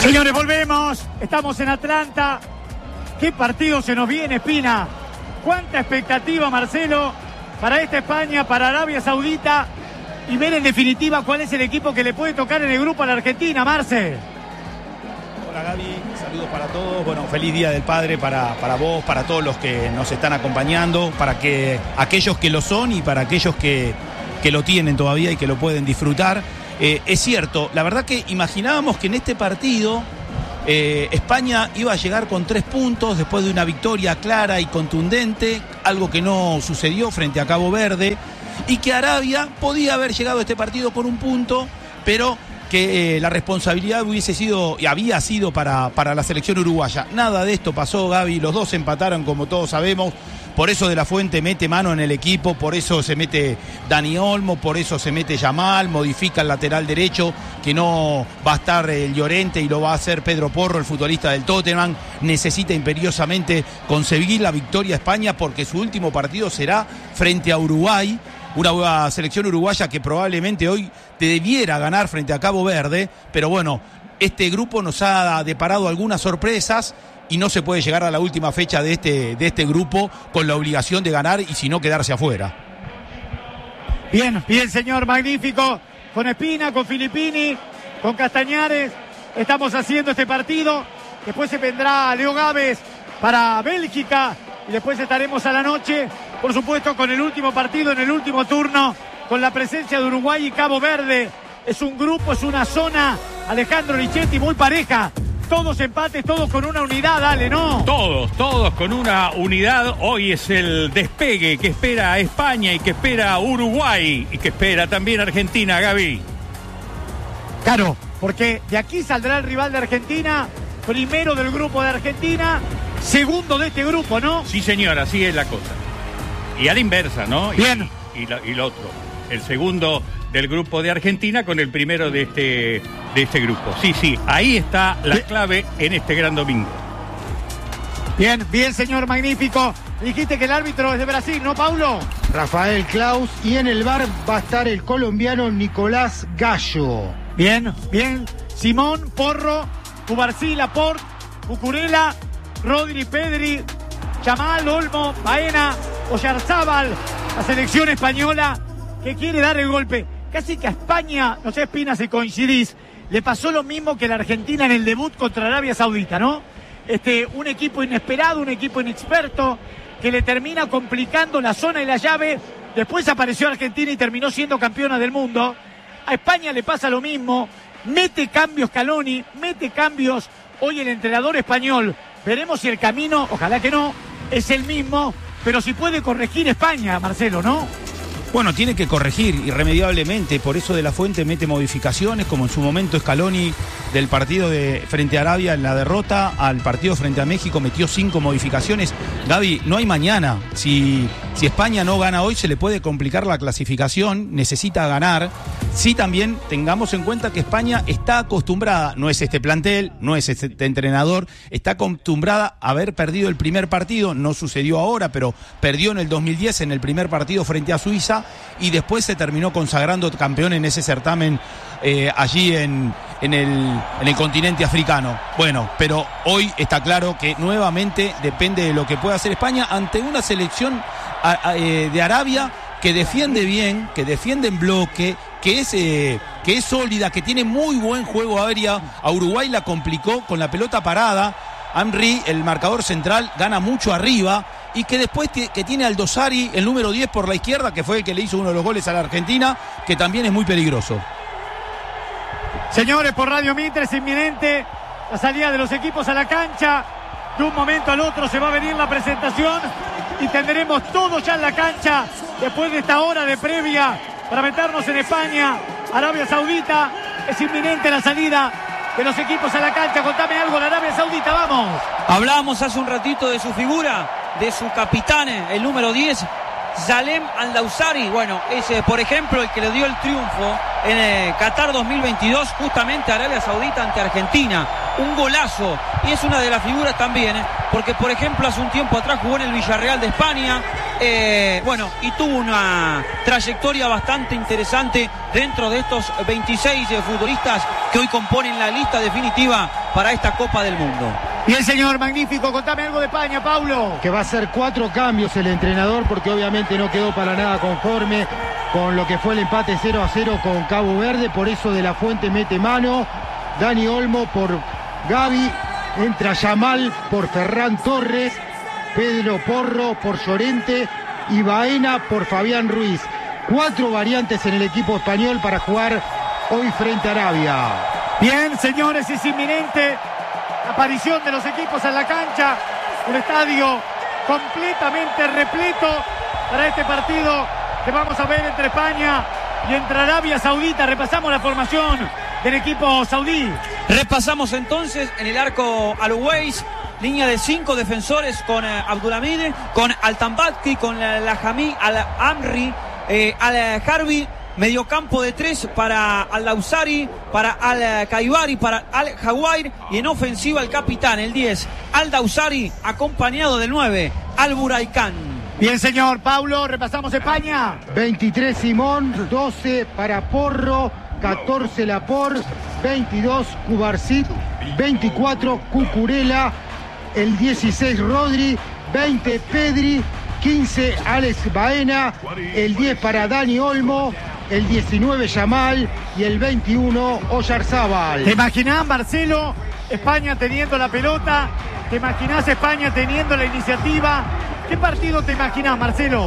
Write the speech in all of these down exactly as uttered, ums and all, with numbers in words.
Señores, volvemos. Estamos en Atlanta. ¿Qué partido se nos viene, Espina? ¿Cuánta expectativa, Marcelo, para esta España, para Arabia Saudita? Y ver en definitiva cuál es el equipo que le puede tocar en el grupo a la Argentina, Marce. Hola Gaby, saludos para todos. Bueno, feliz Día del Padre para, para vos, para todos los que nos están acompañando, para que aquellos que lo son y para aquellos que, que lo tienen todavía y que lo pueden disfrutar. Eh, es cierto, la verdad que imaginábamos que en este partido eh, España iba a llegar con tres puntos después de una victoria clara y contundente, algo que no sucedió frente a Cabo Verde, y que Arabia podía haber llegado a este partido con un punto, pero que eh, la responsabilidad hubiese sido y había sido para, para la selección uruguaya. Nada de esto pasó, Gaby, los dos empataron como todos sabemos. Por eso De La Fuente mete mano en el equipo, por eso se mete Dani Olmo, por eso se mete Yamal, modifica el lateral derecho, que no va a estar el Llorente y lo va a hacer Pedro Porro, el futbolista del Tottenham. Necesita imperiosamente conseguir la victoria a España porque su último partido será frente a Uruguay, una selección uruguaya que probablemente hoy debiera ganar frente a Cabo Verde, pero bueno, este grupo nos ha deparado algunas sorpresas y no se puede llegar a la última fecha de este, de este grupo con la obligación de ganar y si no quedarse afuera. Bien, bien señor, magnífico. Con Espina, con Filippini, con Castañares, estamos haciendo este partido. Después se vendrá Leo Gávez para Bélgica y después estaremos a la noche, por supuesto, con el último partido en el último turno, con la presencia de Uruguay y Cabo Verde. Es un grupo, es una zona, Alejandro Lichetti, muy pareja. Todos empates, todos con una unidad, dale, ¿no? Todos, todos con una unidad. Hoy es el despegue que espera España y que espera Uruguay y que espera también Argentina, Gaby. Claro, porque de aquí saldrá el rival de Argentina, primero del grupo de Argentina, segundo de este grupo, ¿no? Sí, señor, así es la cosa. Y a la inversa, ¿no? Bien. Y, y, la, y lo otro, el segundo del grupo de Argentina con el primero de este, de este grupo. Sí, sí, ahí está la clave en este gran domingo. Bien, bien, señor, magnífico. Dijiste que el árbitro es de Brasil, ¿no, Paulo? Rafael Claus, y en el V A R va a estar el colombiano Nicolás Gallo. Bien, bien. Simón, Porro, Cubarsí, Laporte, Cucurella, Rodri, Pedri, Yamal, Olmo, Baena, Oyarzábal, la selección española que quiere dar el golpe. Casi que a España, no sé, Espina, si coincidís, le pasó lo mismo que a la Argentina en el debut contra Arabia Saudita, ¿no? Este, un equipo inesperado, un equipo inexperto, que le termina complicando la zona y la llave. Después apareció Argentina y terminó siendo campeona del mundo. A España le pasa lo mismo. Mete cambios Scaloni, mete cambios hoy el entrenador español. Veremos si el camino, ojalá que no, es el mismo, pero si puede corregir España, Marcelo, ¿no? Bueno, tiene que corregir irremediablemente, por eso De La Fuente mete modificaciones, como en su momento Scaloni del partido de frente a Arabia en la derrota, al partido frente a México metió cinco modificaciones. Gaby, no hay mañana. Si, si España no gana hoy, se le puede complicar la clasificación, necesita ganar. Sí, también tengamos en cuenta que España está acostumbrada, no es este plantel, no es este entrenador, está acostumbrada a haber perdido el primer partido, no sucedió ahora, pero perdió en el dos mil diez en el primer partido frente a Suiza y después se terminó consagrando campeón en ese certamen eh, allí en, en, el, en el continente africano. Bueno, pero hoy está claro que nuevamente depende de lo que pueda hacer España ante una selección a, a, eh, de Arabia que defiende bien, que defiende en bloque, que es, eh, que es sólida, que tiene muy buen juego aéreo. A Uruguay la complicó con la pelota parada. Henry, el marcador central, gana mucho arriba y que después t- que tiene al Dosari, el número diez por la izquierda, que fue el que le hizo uno de los goles a la Argentina, que también es muy peligroso. Señores, por Radio Mitre es inminente la salida de los equipos a la cancha. De un momento al otro se va a venir la presentación y tendremos todos ya en la cancha después de esta hora de previa para meternos en España, Arabia Saudita. Es inminente la salida de los equipos a la cancha. Contame algo de Arabia Saudita, vamos. Hablábamos hace un ratito de su figura, de su capitán, el número diez, Salem Al-Dawsari. Bueno, ese, por ejemplo, el que le dio el triunfo en eh, Qatar dos mil veintidós, justamente a Arabia Saudita ante Argentina. Un golazo, y es una de las figuras también, eh, porque por ejemplo hace un tiempo atrás jugó en el Villarreal de España, eh, bueno, y tuvo una trayectoria bastante interesante dentro de estos veintiséis eh, futbolistas que hoy componen la lista definitiva para esta Copa del Mundo. Bien, señor, magnífico. Contame algo de España, Paulo. Que va a hacer cuatro cambios el entrenador porque obviamente no quedó para nada conforme con lo que fue el empate cero a cero con Cabo Verde. Por eso De La Fuente mete mano. Dani Olmo por Gavi. Entra Yamal por Ferran Torres. Pedro Porro por Llorente. Y Baena por Fabián Ruiz. Cuatro variantes en el equipo español para jugar hoy frente a Arabia. Bien, señores, es inminente la aparición de los equipos en la cancha. Un estadio completamente repleto para este partido que vamos a ver entre España y entre Arabia Saudita. Repasamos la formación del equipo saudí. Repasamos entonces en el arco Al-Uwais, línea de cinco defensores con eh, Abdulhamid, con Al-Tambaki, con eh, Lahami, Al-Amri, eh, Al-Harbi. Mediocampo de tres para Al-Lausari, para Al-Kaibari, para Al-Jawair. Y en ofensiva el capitán, el diez, Al-Dausari, acompañado del nueve, Al-Buraikan. Bien, señor. Paulo, repasamos España. veintitrés Simón, doce para Porro, catorce Laporte, veintidós Cubarsí, veinticuatro Cucurella, el dieciséis Rodri, veinte Pedri, quince Alex Baena, el diez para Dani Olmo, el diecinueve Yamal y el veintiuno Oyarzábal. ¿Te imaginás, Marcelo, España teniendo la pelota? ¿Te imaginás España teniendo la iniciativa? ¿Qué partido te imaginás, Marcelo?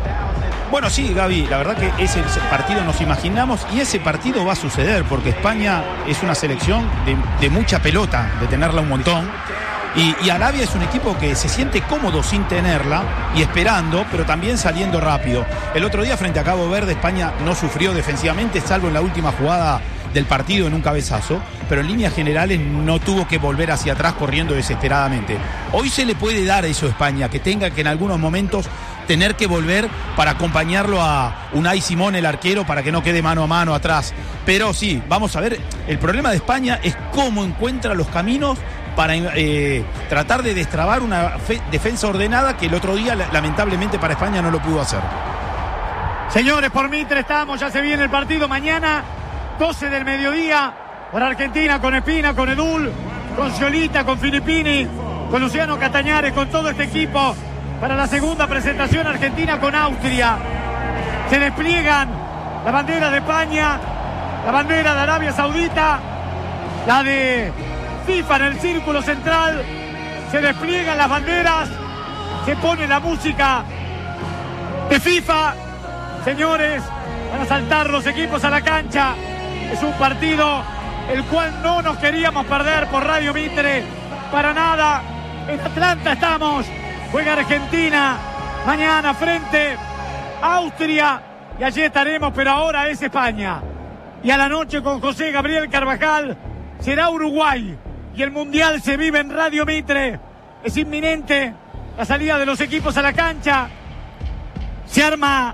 Bueno, sí, Gaby, la verdad que ese partido nos imaginamos y ese partido va a suceder porque España es una selección de, de mucha pelota, de tenerla un montón. Y, y Arabia es un equipo que se siente cómodo sin tenerla y esperando, pero también saliendo rápido. El otro día frente a Cabo Verde, España no sufrió defensivamente, salvo en la última jugada del partido en un cabezazo, pero en líneas generales no tuvo que volver hacia atrás corriendo desesperadamente. Hoy se le puede dar eso a España, que tenga que en algunos momentos tener que volver para acompañarlo a Unai Simón, el arquero, para que no quede mano a mano atrás. Pero sí, vamos a ver, el problema de España es cómo encuentra los caminos para eh, tratar de destrabar una fe, defensa ordenada que el otro día lamentablemente para España no lo pudo hacer. Señores, por Mitre estamos, ya se viene el partido mañana, doce del mediodía, por Argentina, con Espina, con Edul, con Sciolita, con Filippini, con Luciano Catañares, con todo este equipo, para la segunda presentación Argentina con Austria. Se despliegan la bandera de España, la bandera de Arabia Saudita, la de FIFA en el círculo central, se despliegan las banderas, se pone la música de FIFA. Señores, van a saltar los equipos a la cancha. Es un partido el cual no nos queríamos perder por Radio Mitre, para nada. En Atlanta estamos, juega Argentina mañana frente a Austria y allí estaremos, pero ahora es España. Y a la noche con José Gabriel Carvajal será Uruguay. Y el Mundial se vive en Radio Mitre. Es inminente la salida de los equipos a la cancha. Se arma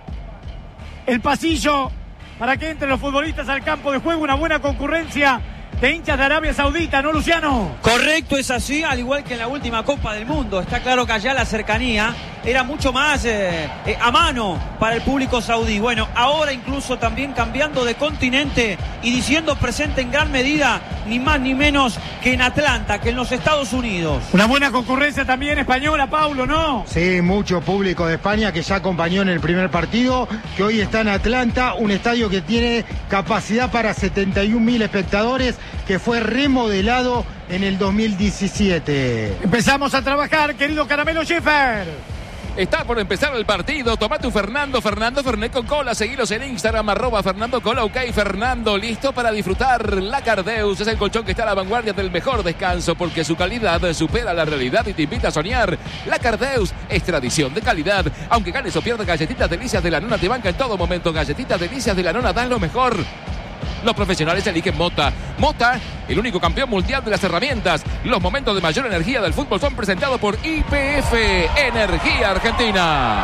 el pasillo para que entren los futbolistas al campo de juego. Una buena concurrencia de hinchas de Arabia Saudita, ¿no, Luciano? Correcto, es así, al igual que en la última Copa del Mundo. Está claro que allá la cercanía era mucho más eh, eh, a mano para el público saudí. Bueno, ahora incluso también cambiando de continente y diciendo presente en gran medida, ni más ni menos que en Atlanta, que en los Estados Unidos. Una buena concurrencia también española, Paulo, ¿no? Sí, mucho público de España que ya acompañó en el primer partido, que hoy está en Atlanta, un estadio que tiene capacidad para setenta y un mil espectadores, que fue remodelado en el dos mil diecisiete. Empezamos a trabajar, querido Caramelo Schiffer. Está por empezar el partido. Toma tu Fernando, Fernando Fernet con cola. Seguilos en Instagram, arroba Fernando Cola. Ok, Fernando, listo para disfrutar. La Cardeus es el colchón que está a la vanguardia del mejor descanso porque su calidad supera la realidad y te invita a soñar. La Cardeus es tradición de calidad. Aunque ganes o pierdas, Galletitas Delicias de la Nona te banca en todo momento. Galletitas Delicias de la Nona dan lo mejor. Los profesionales eligen Mota. Mota, el único campeón mundial de las herramientas. Los momentos de mayor energía del fútbol son presentados por Y P F, Energía Argentina.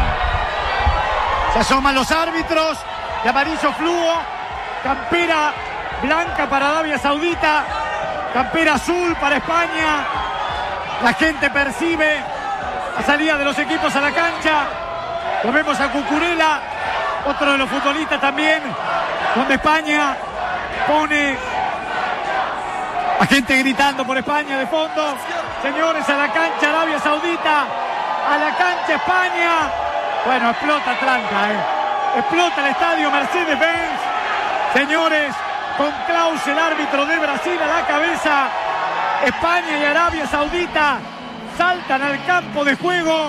Se asoman los árbitros de amarillo fluo. Campera blanca para Arabia Saudita. Campera azul para España. La gente percibe la salida de los equipos a la cancha. Lo vemos a Cucurella, otro de los futbolistas también, donde España pone La gente gritando por España de fondo. Señores, a la cancha Arabia Saudita. A la cancha España. Bueno, explota Atlanta, ¿eh? Explota el estadio Mercedes-Benz. Señores, con Klaus, el árbitro de Brasil, a la cabeza. España y Arabia Saudita saltan al campo de juego.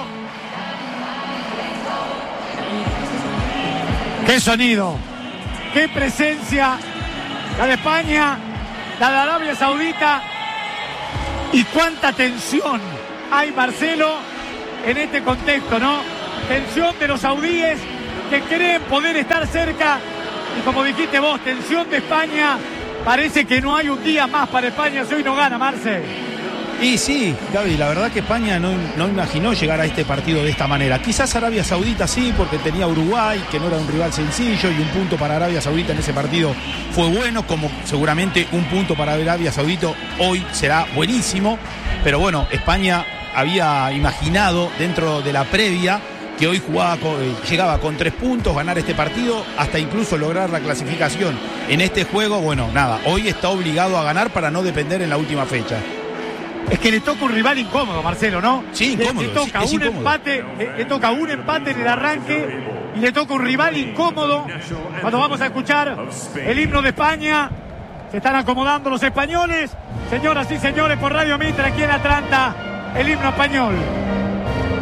¡Qué sonido! ¡Qué presencia! La de España, la de Arabia Saudita. Y cuánta tensión hay, Marcelo, en este contexto, ¿no? Tensión de los saudíes que creen poder estar cerca. Y como dijiste vos, tensión de España. Parece que no hay un día más para España si hoy no gana, Marce. Y sí, Gaby, la verdad que España no, no imaginó llegar a este partido de esta manera. Quizás Arabia Saudita sí, porque tenía Uruguay, que no era un rival sencillo, y un punto para Arabia Saudita en ese partido fue bueno, como seguramente un punto para Arabia Saudita hoy será buenísimo. Pero bueno, España había imaginado dentro de la previa que hoy jugaba con, eh, llegaba con tres puntos, ganar este partido, hasta incluso lograr la clasificación. En este juego, bueno, nada, hoy está obligado a ganar para no depender en la última fecha. Es que le toca un rival incómodo, Marcelo, ¿no? Sí, incómodo. Le, le toca es, es un incómodo. empate, le, le toca un empate en el arranque y le toca un rival incómodo. Cuando vamos a escuchar el himno de España, se están acomodando los españoles. Señoras y señores, por Radio Mitre aquí en Atlanta, el himno español.